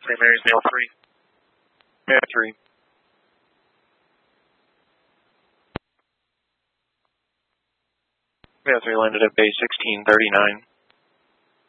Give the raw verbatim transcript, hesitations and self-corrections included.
Saint Mary's Mail three. Mail three. Mail three landed at base sixteen thirty-nine.